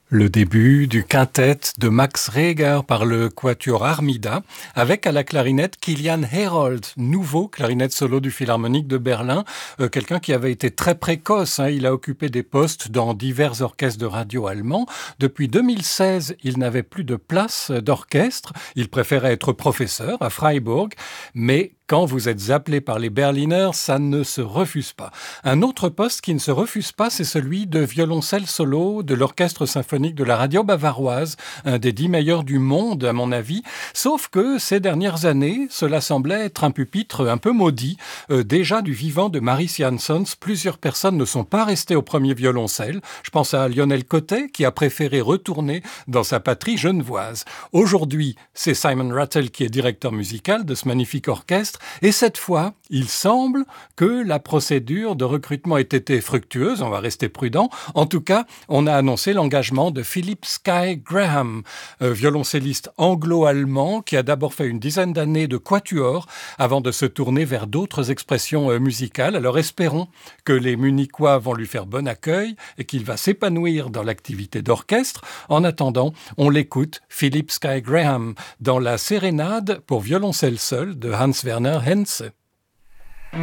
Le début du quintet de Max Reger par le quatuor Armida, avec à la clarinette Kilian Herold, nouveau clarinette solo du Philharmonique de Berlin, quelqu'un qui avait été très précoce. Il a occupé des postes dans divers orchestres de radio allemands. Depuis 2016, il n'avait plus de place d'orchestre. Il préférait être professeur à Freiburg, mais quand vous êtes appelé par les Berliners, ça ne se refuse pas. Un autre poste qui ne se refuse pas, c'est celui de violoncelle solo de l'Orchestre symphonique de la radio bavaroise, un des 10 meilleurs du monde à mon avis, sauf que ces dernières années, cela semblait être un pupitre un peu maudit. Déjà du vivant de Maris Jansons, plusieurs personnes ne sont pas restées au premier violoncelle. Je pense à Lionel Cottet qui a préféré retourner dans sa patrie genevoise. Aujourd'hui, c'est Simon Rattle qui est directeur musical de ce magnifique orchestre. Et cette fois, il semble que la procédure de recrutement ait été fructueuse, on va rester prudent. En tout cas, on a annoncé l'engagement de Philip Sky Graham, violoncelliste anglo-allemand qui a d'abord fait une dizaine d'années de quatuor avant de se tourner vers d'autres expressions musicales. Alors espérons que les Munichois vont lui faire bon accueil et qu'il va s'épanouir dans l'activité d'orchestre. En attendant, on l'écoute, Philip Sky Graham, dans la sérénade pour violoncelle seul de Hans Werner Henze.